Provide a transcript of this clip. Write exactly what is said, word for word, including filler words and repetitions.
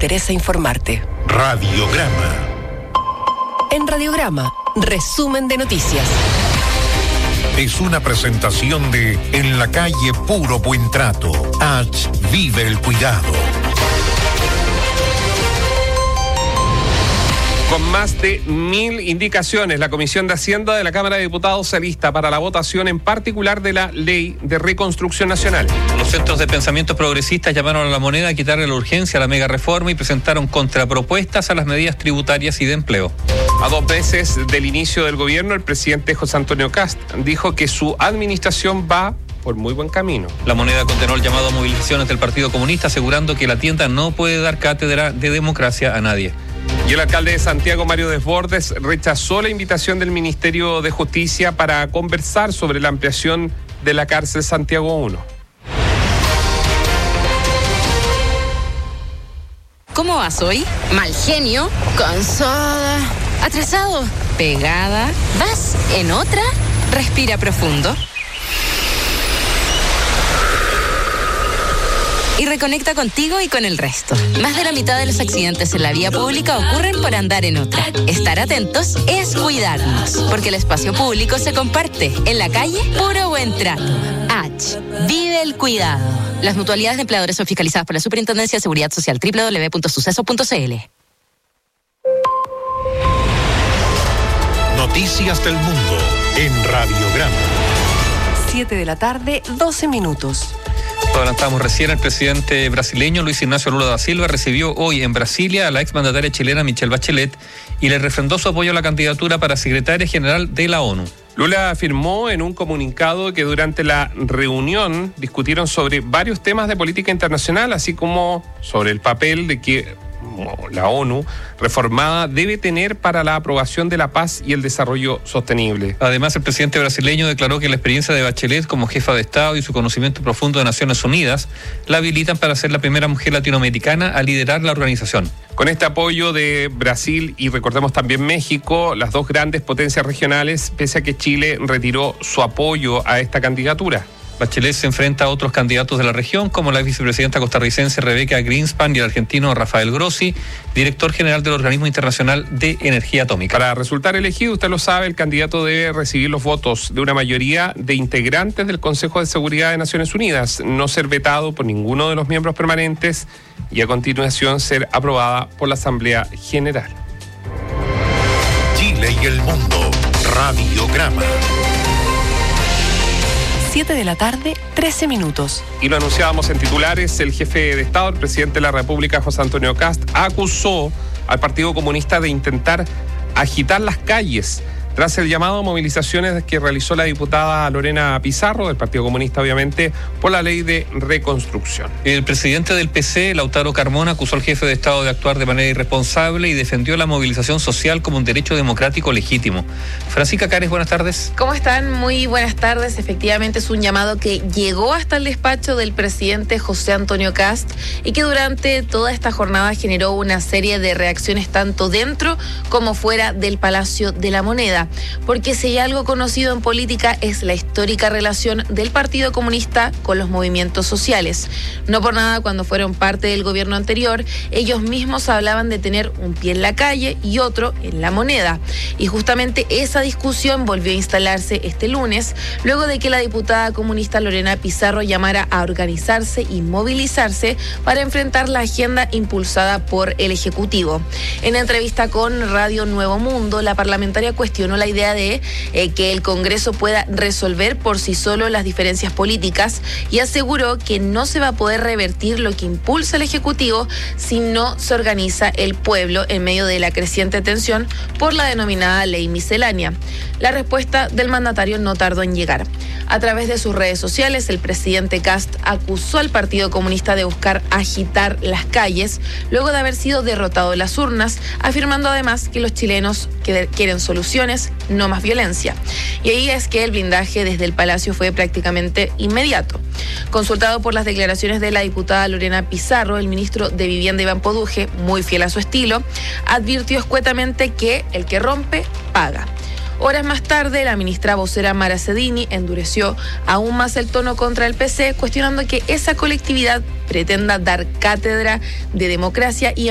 interesa informarte. Radiograma. En Radiograma, resumen de noticias. Es una presentación de En la calle Puro Buen Trato. H. Vive el cuidado. Con más de mil indicaciones, la Comisión de Hacienda de la Cámara de Diputados se alista para la votación en particular de la Ley de Reconstrucción Nacional. Los centros de pensamiento progresistas llamaron a la moneda a quitarle la urgencia a la mega reforma y presentaron contrapropuestas a las medidas tributarias y de empleo. A dos meses del inicio del gobierno, el presidente José Antonio Kast dijo que su administración va por muy buen camino. La moneda condenó el llamado a movilizaciones del Partido Comunista, asegurando que la tienda no puede dar cátedra de democracia a nadie. Y el alcalde de Santiago, Mario Desbordes, rechazó la invitación del Ministerio de Justicia para conversar sobre la ampliación de la cárcel Santiago uno. ¿Cómo vas hoy? Mal genio, cansada, atrasado, pegada. ¿Vas en otra? Respira profundo. Y reconecta contigo y con el resto. Más de la mitad de los accidentes en la vía pública ocurren por andar en otra. Estar atentos es cuidarnos, porque el espacio público se comparte. En la calle, puro buen trato. H. Vive el cuidado. Las mutualidades de empleadores son fiscalizadas por la Superintendencia de Seguridad Social. doble u doble u doble u punto suceso punto c l. Noticias del mundo en Radiograma. siete de la tarde, doce minutos. Lo adelantamos recién, el presidente brasileño Luis Ignacio Lula da Silva recibió hoy en Brasilia a la exmandataria chilena Michelle Bachelet y le refrendó su apoyo a la candidatura para secretaria general de la ONU. Lula afirmó en un comunicado que durante la reunión discutieron sobre varios temas de política internacional, así como sobre el papel de que la ONU reformada debe tener para la aprobación de la paz y el desarrollo sostenible. Además, el presidente brasileño declaró que la experiencia de Bachelet como jefa de Estado y su conocimiento profundo de Naciones Unidas la habilitan para ser la primera mujer latinoamericana a liderar la organización. Con este apoyo de Brasil y recordemos también México, las dos grandes potencias regionales, pese a que Chile retiró su apoyo a esta candidatura. Bachelet se enfrenta a otros candidatos de la región, como la vicepresidenta costarricense Rebeca Greenspan y el argentino Rafael Grossi, director general del Organismo Internacional de Energía Atómica. Para resultar elegido, usted lo sabe, el candidato debe recibir los votos de una mayoría de integrantes del Consejo de Seguridad de Naciones Unidas, no ser vetado por ninguno de los miembros permanentes y a continuación ser aprobada por la Asamblea General. Chile y el mundo. Radiograma. siete de la tarde, trece minutos. Y lo anunciábamos en titulares, el jefe de Estado, el presidente de la República, José Antonio Kast, acusó al Partido Comunista de intentar agitar las calles tras el llamado a movilizaciones que realizó la diputada Lorena Pizarro, del Partido Comunista obviamente, por la ley de reconstrucción. El presidente del P C, Lautaro Carmona, acusó al jefe de Estado de actuar de manera irresponsable y defendió la movilización social como un derecho democrático legítimo. Francisca Cares, buenas tardes. ¿Cómo están? Muy buenas tardes. Efectivamente es un llamado que llegó hasta el despacho del presidente José Antonio Kast y que durante toda esta jornada generó una serie de reacciones tanto dentro como fuera del Palacio de la Moneda. Porque si hay algo conocido en política es la histórica relación del Partido Comunista con los movimientos sociales. No por nada, cuando fueron parte del gobierno anterior, ellos mismos hablaban de tener un pie en la calle y otro en la moneda. Y justamente esa discusión volvió a instalarse este lunes, luego de que la diputada comunista Lorena Pizarro llamara a organizarse y movilizarse para enfrentar la agenda impulsada por el Ejecutivo. En entrevista con Radio Nuevo Mundo, la parlamentaria cuestionó la idea de eh, que el Congreso pueda resolver por sí solo las diferencias políticas y aseguró que no se va a poder revertir lo que impulsa el Ejecutivo si no se organiza el pueblo en medio de la creciente tensión por la denominada ley miscelánea. La respuesta del mandatario no tardó en llegar. A través de sus redes sociales, el presidente Kast acusó al Partido Comunista de buscar agitar las calles luego de haber sido derrotado en las urnas, afirmando además que los chilenos quieren soluciones, no más violencia. Y ahí es que el blindaje desde el Palacio fue prácticamente inmediato. Consultado por las declaraciones de la diputada Lorena Pizarro, el ministro de Vivienda Iván Poduje, muy fiel a su estilo, advirtió escuetamente que el que rompe, paga. Horas más tarde, la ministra vocera Mara Cedini endureció aún más el tono contra el P C, cuestionando que esa colectividad pretenda dar cátedra de democracia y